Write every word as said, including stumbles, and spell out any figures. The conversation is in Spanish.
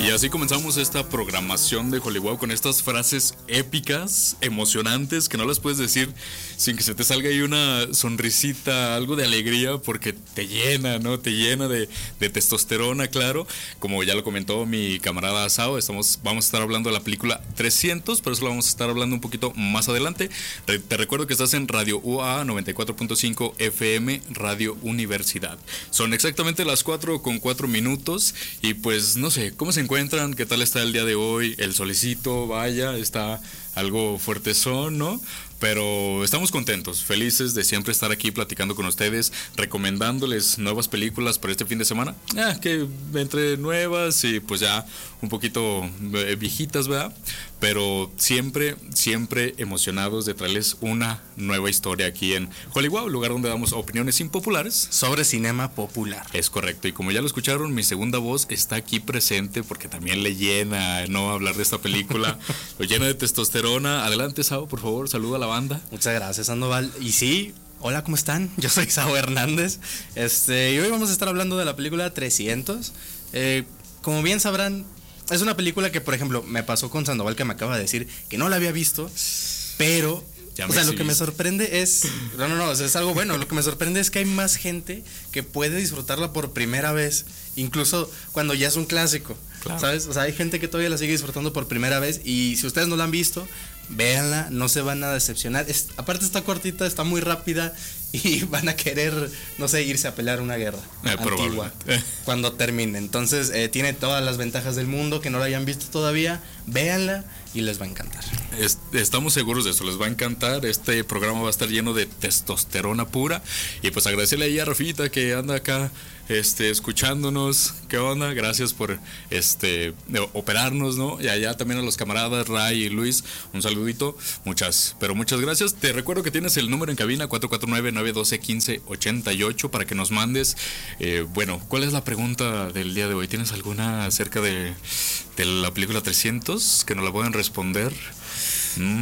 Y así comenzamos esta programación de Hollywood con estas frases épicas, emocionantes, que no las puedes decir sin que se te salga ahí una sonrisita, algo de alegría, porque te llena, ¿no? Te llena de, de testosterona, claro. Como ya lo comentó mi camarada Sao, estamos, vamos a estar hablando de la película trescientos, pero eso lo vamos a estar hablando un poquito más adelante. Re, te recuerdo que estás en Radio U A A noventa y cuatro punto cinco F M, Radio Universidad. Son exactamente las cuatro con cuatro minutos y pues no sé, ¿cómo se encuentran? ¿Qué tal está el día de hoy? El solecito, vaya, está algo fuertezón, ¿no? Pero estamos contentos, felices de siempre estar aquí platicando con ustedes, recomendándoles nuevas películas para este fin de semana. Ah, que entre nuevas y pues ya un poquito viejitas, ¿verdad? Pero siempre, siempre emocionados de traerles una nueva historia aquí en Hollywood, lugar donde damos opiniones impopulares sobre cinema popular. Es correcto, y como ya lo escucharon, mi segunda voz está aquí presente porque también le llena, ¿no? Hablar de esta película, lo llena de testosterona. Adelante, Sao, por favor, saluda a la banda. Muchas gracias, Sandoval. Y sí, hola, ¿cómo están? Yo soy Sao Hernández. Este, y hoy vamos a estar hablando de la película trescientos. Eh, como bien sabrán, es una película que, por ejemplo, me pasó con Sandoval, que me acaba de decir que no la había visto, pero... Ya o sea, lo que me sorprende es... No, no, no, es algo bueno. Lo que me sorprende es que hay más gente que puede disfrutarla por primera vez, incluso cuando ya es un clásico, claro. ¿Sabes? O sea, hay gente que todavía la sigue disfrutando por primera vez y si ustedes no la han visto, véanla, no se van a decepcionar. Es, aparte está cortita, está muy rápida y van a querer, no sé, irse a pelear una guerra eh, antigua cuando termine. Entonces, eh, tiene todas las ventajas del mundo. Que no la hayan visto todavía, véanla y les va a encantar. Estamos seguros de eso, les va a encantar. Este programa va a estar lleno de testosterona pura. Y pues agradecerle ahí a Rafita que anda acá este, escuchándonos. ¿Qué onda? Gracias por este operarnos, ¿no? Y allá también a los camaradas Ray y Luis, un saludito. Muchas, pero muchas gracias. Te recuerdo que tienes el número en cabina cuatro cuatro nueve, nueve uno dos, uno cinco ocho ocho para que nos mandes. Eh, bueno, ¿cuál es la pregunta del día de hoy? ¿Tienes alguna acerca de, de la película trescientos que nos la pueden responder? Mm.